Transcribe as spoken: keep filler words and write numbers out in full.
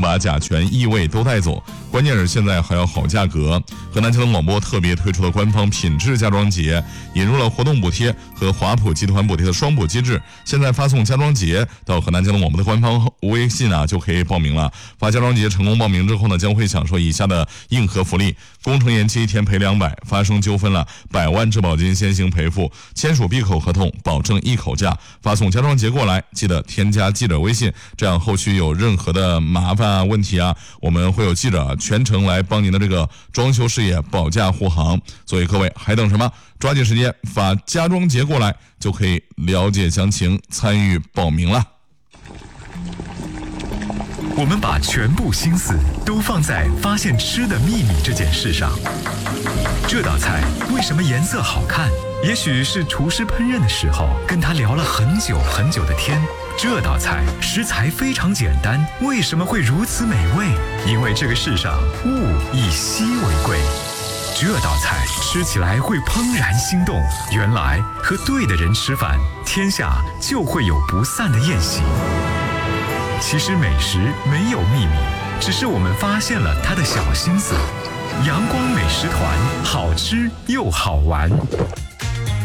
把甲醛、异味都带走。关键是现在还要好价格。河南交通广播特别推出的官方品质家装节，引入了活动补贴和华普集团补贴的双补机制。现在发送家装节到河南交通广播的官方微信啊，就可以报名了。发家装节成功报名之后呢，将会享受以下的硬核福利：工程延期一天赔两百，发生纠纷了百万质保金先行赔付，签署闭口合同保证一口价。发送家装节过来，记得添加记者微信，这样后续有任何的麻烦啊问题啊，我们会有记者全程来帮您的这个装修事业保驾护航。所以各位还等什么？抓紧时间发家装节过来，就可以了解详情，参与报名了。 我们把全部心思都放在发现吃的秘密这件事上。这道菜为什么颜色好看？也许是厨师烹饪的时候跟他聊了很久很久的天。这道菜食材非常简单，为什么会如此美味？因为这个世上物以稀为贵。这道菜吃起来会怦然心动，原来和对的人吃饭，天下就会有不散的宴席。其实美食没有秘密，只是我们发现了它的小心思。阳光美食团，好吃又好玩。